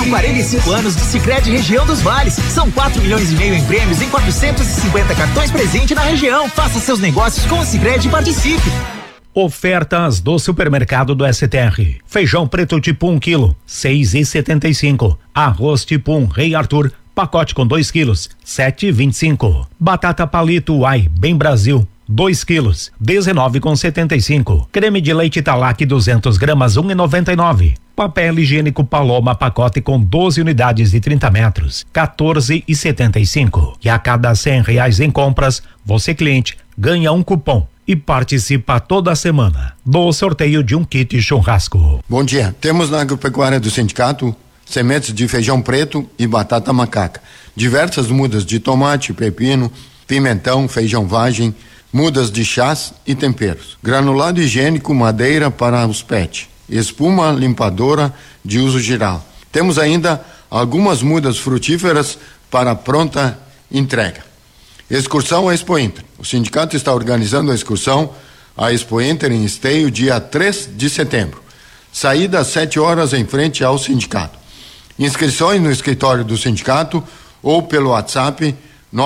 São 45 anos de Sicredi Região dos Vales. São 4,5 milhões em prêmios em 450 cartões presente na região. Faça seus negócios com o Sicredi e participe. Ofertas do supermercado do STR. Feijão preto tipo 1 quilo, 6,75. Arroz tipo 1 Rei Arthur, pacote com 2 quilos, 7,25. Batata palito Uai, Bem Brasil, 2 quilos, 19,75. Creme de leite Italac 200 gramas, 1,99. Papel higiênico Paloma, pacote com 12 unidades de 30 metros, 14,75. E a cada R$100 em compras, você cliente ganha um cupom e participa toda semana do sorteio de um kit churrasco. Bom dia, temos na agropecuária do sindicato sementes de feijão preto e batata macaca, diversas mudas de tomate, pepino, pimentão, feijão vagem, mudas de chás e temperos, granulado higiênico, madeira para os PET, espuma limpadora de uso geral. Temos ainda algumas mudas frutíferas para pronta entrega. Excursão à Expo Inter. O sindicato está organizando a excursão à Expo Inter em Esteio, dia 3 de setembro. Saída às 7 horas em frente ao sindicato. Inscrições no escritório do sindicato ou pelo WhatsApp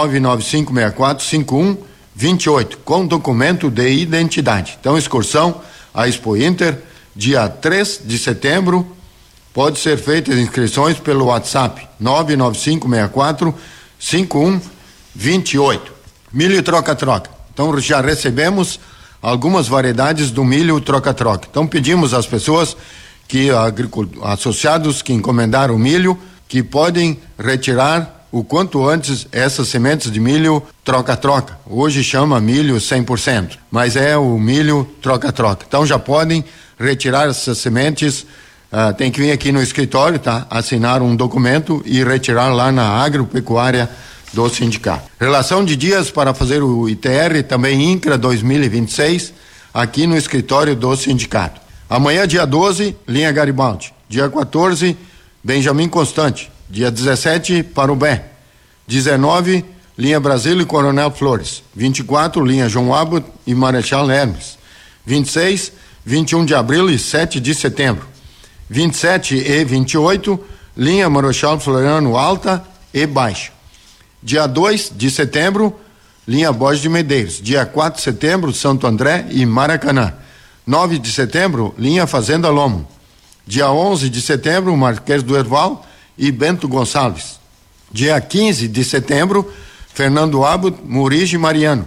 995645128 com documento de identidade. Então, excursão à Expo Inter, dia 3 de setembro. Pode ser feitas inscrições pelo WhatsApp 995645128. Milho troca-troca. Então já recebemos algumas variedades do milho troca-troca. Então pedimos às pessoas que associados que encomendaram milho que podem retirar o quanto antes essas sementes de milho troca-troca. Hoje chama milho 100%, mas é o milho troca-troca. Então já podem retirar essas sementes. Tem que vir aqui no escritório, tá? Assinar um documento e retirar lá na agropecuária do sindicato. Relação de dias para fazer o ITR, também INCRA 2026, aqui no escritório do sindicato. Amanhã, dia 12, linha Garibaldi. Dia 14, Benjamin Constante. Dia 17, Parubé. 19, linha Brasília e Coronel Flores. 24, linha João Abbott e Marechal Hermes. 26, 21 de abril e 7 de setembro. 27 e 28, linha Marechal Floriano Alta e Baixa. Dia 2 de setembro, linha Borges de Medeiros. Dia 4 de setembro, Santo André e Maracanã. 9 de setembro, linha Fazenda Lomo. Dia 11 de setembro, Marquês do Herval e Bento Gonçalves. Dia 15 de setembro, Fernando Abbott, Murige e Mariano.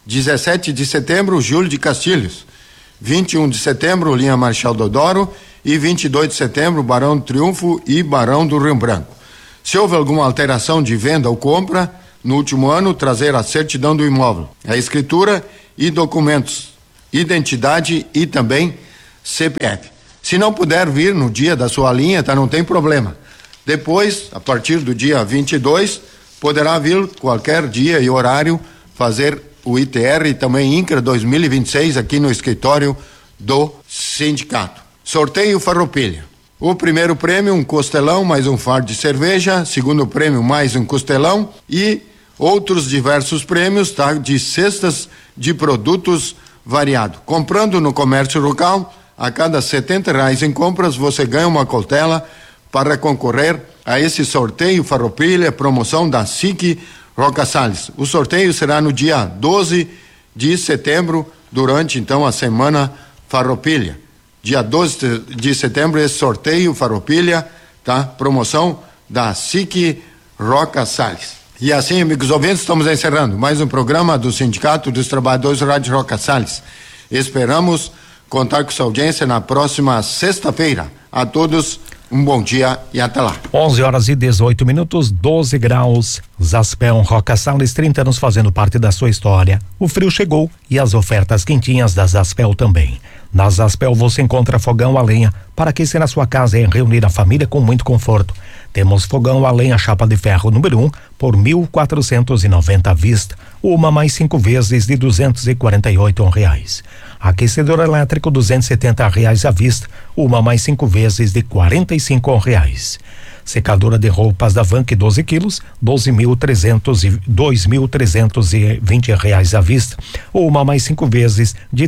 17 de setembro, Júlio de Castilhos. 21 de setembro, linha Marechal Deodoro e 22 de setembro, Barão do Triunfo e Barão do Rio Branco. Se houve alguma alteração de venda ou compra no último ano, trazer a certidão do imóvel, a escritura e documentos, identidade e também CPF. Se não puder vir no dia da sua linha, tá, não tem problema. Depois, a partir do dia 22, poderá vir qualquer dia e horário fazer o ITR e também INCRA 2026 aqui no escritório do sindicato. Sorteio Farroupilha. O primeiro prêmio, um costelão mais um fardo de cerveja. Segundo prêmio, mais um costelão e outros diversos prêmios, tá? De cestas de produtos variados. Comprando no comércio local, a cada R$70 em compras, você ganha uma costela para concorrer a esse sorteio Farroupilha, promoção da SIC Roca Salles. O sorteio será no dia 12 de setembro, durante então a semana Farroupilha. Dia 12 de setembro, esse sorteio Farroupilha, tá? Promoção da SIC Roca Salles. E assim, amigos ouvintes, estamos encerrando mais um programa do Sindicato dos Trabalhadores Rádio Roca Salles. Esperamos contar com sua audiência na próxima sexta-feira. A todos, um bom dia e até lá. 11h18, 12 graus. Zaspel Roca Salles, 30 anos fazendo parte da sua história. O frio chegou e as ofertas quentinhas da Zaspel também. Na Zaspel você encontra fogão a lenha para aquecer a sua casa e reunir a família com muito conforto. Temos fogão a lenha chapa de ferro número 1 por R$1.490 à vista, uma mais 5 vezes de R$248. Aquecedor elétrico R$270 à vista, uma mais 5 vezes de R$45. Secadora de roupas da Vank 12 quilos, R$2.320 à vista, uma mais 5 vezes de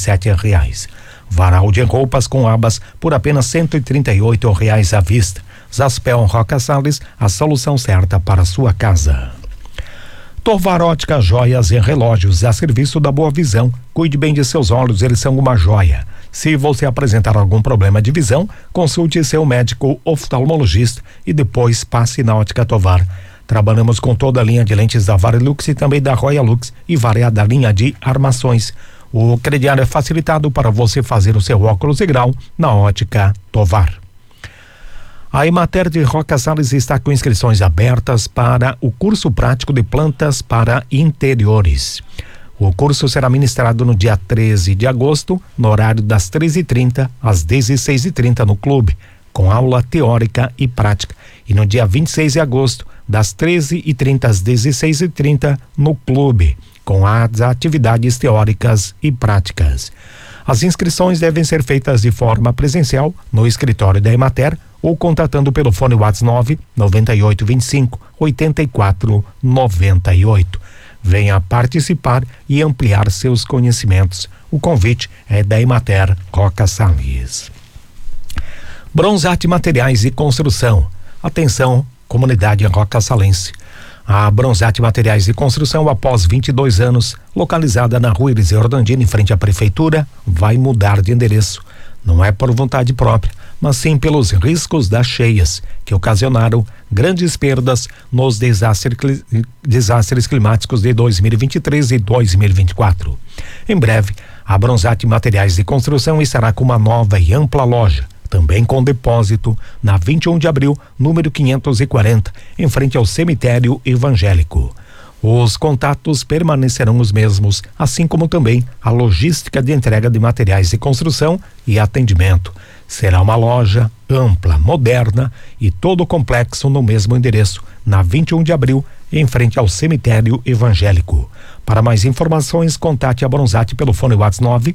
R$387. Varal de roupas com abas por apenas R$138 à vista. Zaspel Roca Salles, a solução certa para a sua casa. Tovar Ótica, joias e relógios a serviço da Boa Visão. Cuide bem de seus olhos, eles são uma joia. Se você apresentar algum problema de visão, consulte seu médico oftalmologista e depois passe na Ótica Tovar. Trabalhamos com toda a linha de lentes da Varilux e também da Royal Lux e variada linha de armações. O crediário é facilitado para você fazer o seu óculos de grau na Ótica Tovar. A Emater de Roca Salles está com inscrições abertas para o curso prático de plantas para interiores. O curso será ministrado no dia 13 de agosto, no horário das 13h30 às 16h30 no clube, com aula teórica e prática. E no dia 26 de agosto, das 13h30 às 16h30 no clube, com as atividades teóricas e práticas. As inscrições devem ser feitas de forma presencial no escritório da Emater ou contatando pelo fone WhatsApp 99825-8498. Venha participar e ampliar seus conhecimentos. O convite é da Emater Roca Salles. Bronzate Materiais e Construção. Atenção, comunidade Roca Salense. A Bronzate Materiais de Construção, após 22 anos, localizada na rua Eliseu Ordandini, em frente à prefeitura, vai mudar de endereço. Não é por vontade própria, mas sim pelos riscos das cheias, que ocasionaram grandes perdas nos desastres climáticos de 2023 e 2024. Em breve, a Bronzate Materiais de Construção estará com uma nova e ampla loja, também com depósito, na 21 de abril, número 540, em frente ao cemitério evangélico. Os contatos permanecerão os mesmos, assim como também a logística de entrega de materiais de construção e atendimento. Será uma loja ampla, moderna e todo complexo no mesmo endereço, na 21 de abril, em frente ao cemitério evangélico. Para mais informações, contate a Bronzate pelo fone WhatsApp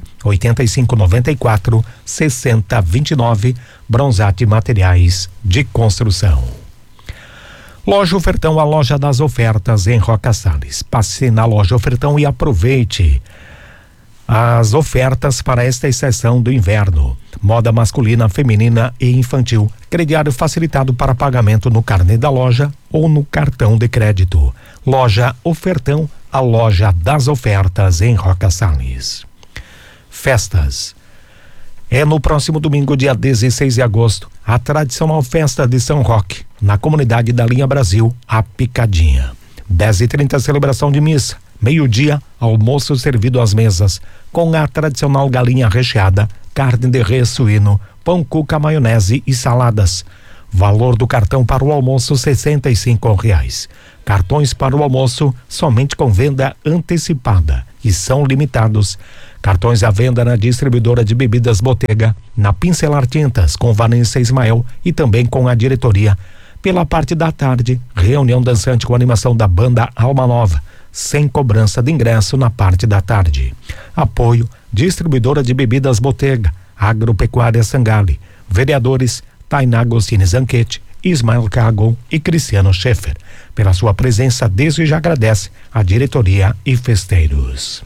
8594-6029, Bronzate Materiais de Construção. Loja Ofertão, a loja das ofertas em Roca Salles. Passe na Loja Ofertão e aproveite as ofertas para esta estação do inverno. Moda masculina, feminina e infantil. Crediário facilitado para pagamento no carnê da loja ou no cartão de crédito. Loja Ofertão, a loja das ofertas em Roca Salles. Festas. É no próximo domingo, dia 16 de agosto, a tradicional festa de São Roque, na comunidade da Linha Brasil, a Picadinha. 10h30, celebração de missa. Meio-dia, almoço servido às mesas, com a tradicional galinha recheada, carne de res, suíno, pão, cuca, maionese e saladas. Valor do cartão para o almoço, R$65. Cartões para o almoço somente com venda antecipada e são limitados. Cartões à venda na distribuidora de bebidas Botega, na Pincelar Tintas, com Vanessa Ismael e também com a diretoria. Pela parte da tarde, reunião dançante com animação da banda Alma Nova, sem cobrança de ingresso na parte da tarde. Apoio, distribuidora de bebidas Botega, Agropecuária Sangali. Vereadores Tainá Agostini Zanquete, Ismael Cagon e Cristiano Schaeffer. Pela sua presença, desde já agradece a diretoria e festeiros.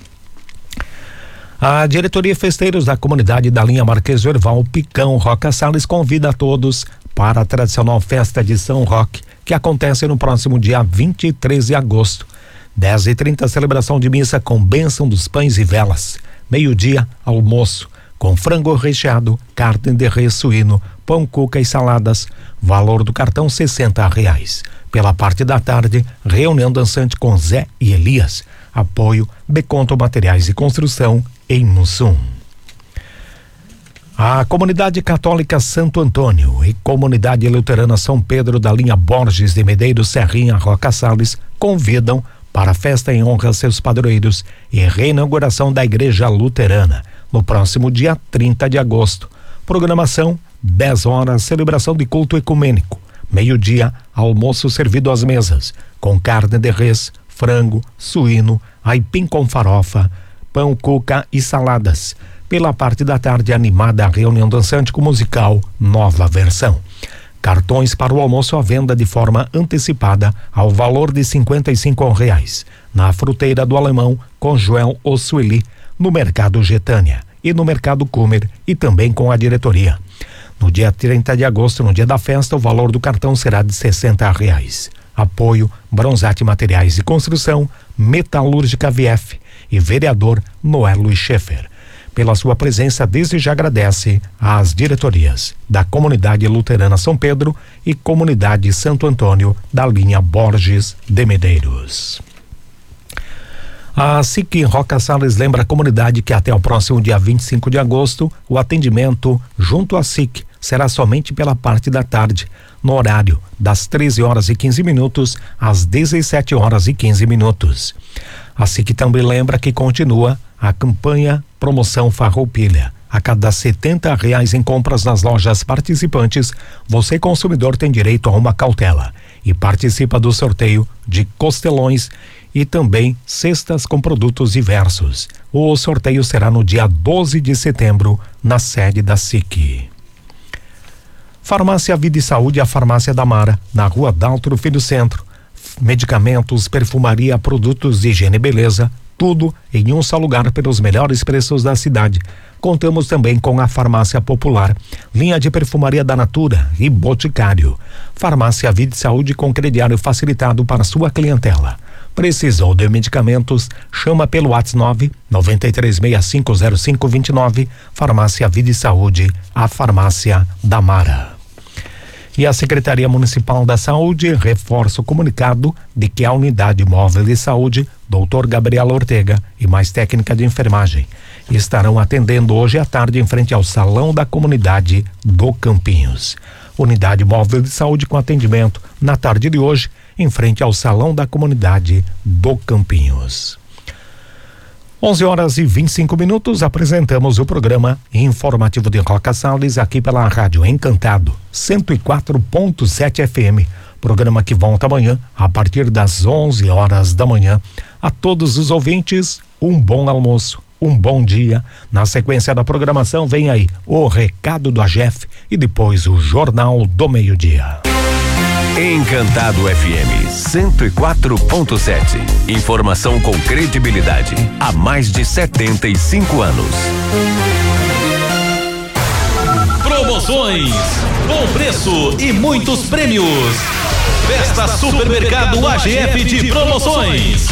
A diretoria e festeiros da comunidade da linha Marquês do Herval, Picão, Roca Salles, convida a todos para a tradicional festa de São Roque, que acontece no próximo dia 23 de agosto. 10h30, celebração de missa com bênção dos pães e velas. Meio-dia, almoço com frango recheado, carne de res, suíno, pão, cuca e saladas. Valor do cartão R$60. Pela parte da tarde, reunião dançante com Zé e Elias. Apoio, Beconto Materiais de Construção em Mussum. A Comunidade Católica Santo Antônio e Comunidade Luterana São Pedro da linha Borges de Medeiros, Serrinha, Roca Salles convidam para a festa em honra a seus padroeiros e reinauguração da Igreja Luterana no próximo dia 30 de agosto. Programação: 10 horas, celebração de culto ecumênico. Meio-dia, almoço servido às mesas, com carne de res, frango, suíno, aipim com farofa, pão, cuca e saladas. Pela parte da tarde, animada a reunião dançante com musical Nova Versão. Cartões para o almoço à venda de forma antecipada ao valor de R$55. Na Fruteira do Alemão, com Joel Ossueli, no Mercado Getânia e no Mercado Cumer e também com a diretoria. No dia 30 de agosto, no dia da festa, o valor do cartão será de R$60. Apoio Bronzate Materiais de Construção, Metalúrgica VF e vereador Noé Luiz Schaeffer. Pela sua presença, desde já agradece às diretorias da Comunidade Luterana São Pedro e Comunidade Santo Antônio da linha Borges de Medeiros. A SIC Roca Salles lembra a comunidade que até o próximo dia 25 de agosto, o atendimento junto à SIC será somente pela parte da tarde, no horário das 13h15 às 17h15. A SIC também lembra que continua a campanha Promoção Farroupilha. A cada R$70 em compras nas lojas participantes, você consumidor tem direito a uma cautela e participa do sorteio de costelões e também cestas com produtos diversos. O sorteio será no dia 12 de setembro, na sede da SIC. Farmácia Vida e Saúde, a Farmácia da Mara, na Rua Daltro Filho Centro. Medicamentos, perfumaria, produtos de higiene e beleza, tudo em um só lugar pelos melhores preços da cidade. Contamos também com a Farmácia Popular, linha de perfumaria da Natura e Boticário. Farmácia Vida e Saúde com crediário facilitado para sua clientela. Precisou de medicamentos? Chama pelo WhatsApp 93650529. Farmácia Vida e Saúde, a Farmácia da Mara. E a Secretaria Municipal da Saúde reforça o comunicado de que a Unidade Móvel de Saúde, Dr. Gabriela Ortega e mais técnica de enfermagem, estarão atendendo hoje à tarde em frente ao Salão da Comunidade do Campinhos. Unidade Móvel de Saúde com atendimento na tarde de hoje em frente ao Salão da Comunidade do Campinhos. 11h25, apresentamos o programa informativo de Roca Salles aqui pela Rádio Encantado 104.7 FM. Programa que volta amanhã a partir das 11h da manhã. A todos os ouvintes, um bom almoço, um bom dia. Na sequência da programação vem aí o recado do AGEF e depois o Jornal do Meio-Dia. Encantado FM 104.7. Informação com credibilidade há mais de 75 anos. Promoções, bom preço e muitos prêmios. Festa Supermercado AGF de promoções.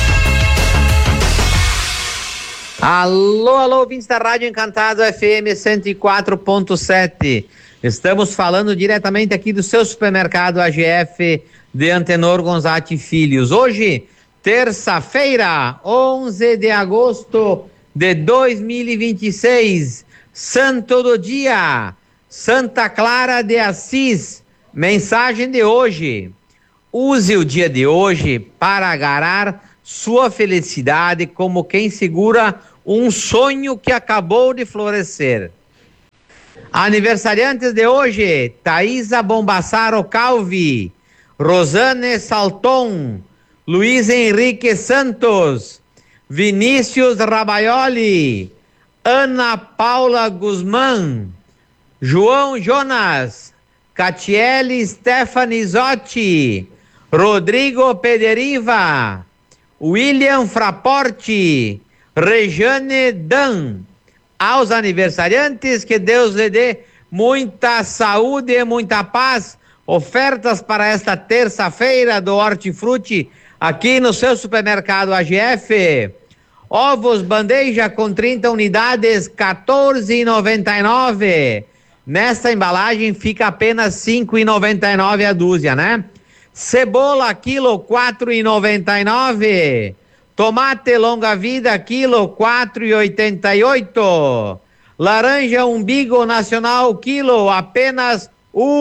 Alô, ouvintes da Rádio Encantado FM 104.7. Estamos falando diretamente aqui do seu supermercado AGF de Antenor Gonzatti Filhos. Hoje, terça-feira, 11 de agosto de 2026, Santo do Dia, Santa Clara de Assis. Mensagem de hoje: use o dia de hoje para agarrar sua felicidade como quem segura um sonho que acabou de florescer. Aniversariantes de hoje: Thaisa Bombassaro Calvi, Rosane Salton, Luiz Henrique Santos, Vinícius Rabaioli, Ana Paula Guzmán, João Jonas, Catiele Stephanie Zotti, Rodrigo Pederiva, William Fraporte, Rejane Dan. Aos aniversariantes, que Deus lhe dê muita saúde e muita paz. Ofertas para esta terça-feira do Hortifruti aqui no seu supermercado AGF. Ovos bandeja com 30 unidades, R$14,99. Nesta embalagem fica apenas R$5,99 a dúzia, né? Cebola quilo, R$4,99. Tomate longa vida quilo, R$4,88. Laranja umbigo nacional quilo, apenas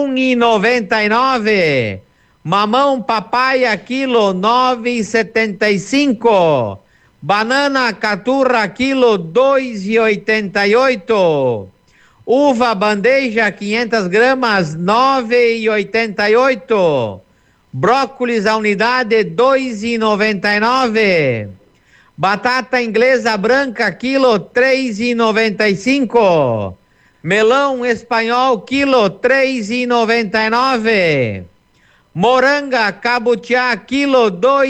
R$1,99. Mamão papaya quilo, R$9,75. Banana caturra quilo, R$2,88. Uva bandeja 500 gramas, R$9,88. Brócolis a unidade, R$2,99. Batata inglesa branca quilo, R$3,95. Melão espanhol quilo, R$3,99. Moranga cabutiá quilo,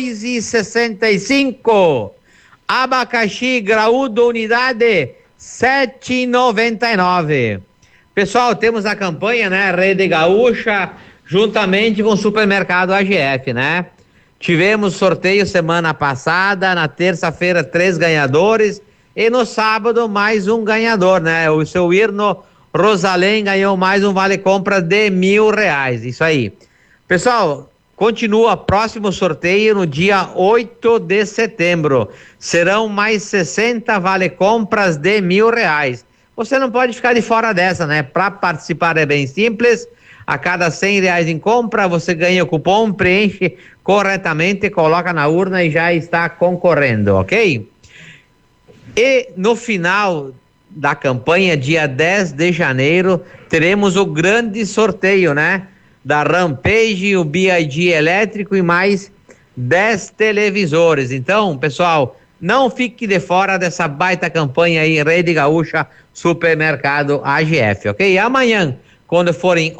R$2,65. Abacaxi graúdo unidade, R$7,99. Pessoal, temos a campanha, né? Rede Gaúcha, juntamente com o Supermercado AGF, né? Tivemos sorteio semana passada, na terça-feira 3 ganhadores e no sábado mais um ganhador, né? O seu Irno Rosalém ganhou mais um vale-compra de R$1.000, isso aí. Pessoal, continua próximo sorteio no dia 8 de setembro. Serão mais 60 vale-compras de R$1.000. Você não pode ficar de fora dessa, né? Para participar é bem simples. A cada R$100 em compra, você ganha o cupom, preenche corretamente, coloca na urna e já está concorrendo, ok? E no final da campanha, dia 10 de janeiro, teremos o grande sorteio, né? Da Rampage, o BID elétrico e mais 10 televisores. Então, pessoal, não fique de fora dessa baita campanha aí, Rede Gaúcha, Supermercado AGF, ok? E amanhã, quando forem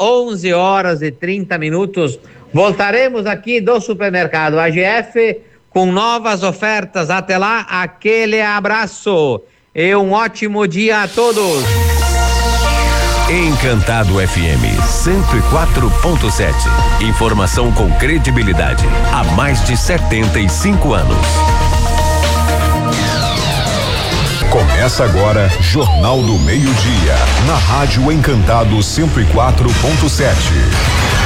11h30, voltaremos aqui do Supermercado AGF com novas ofertas. Até lá, aquele abraço e um ótimo dia a todos. Encantado FM 104.7. Informação com credibilidade há mais de 75 anos. Começa agora Jornal do Meio-Dia, na Rádio Encantado 104.7.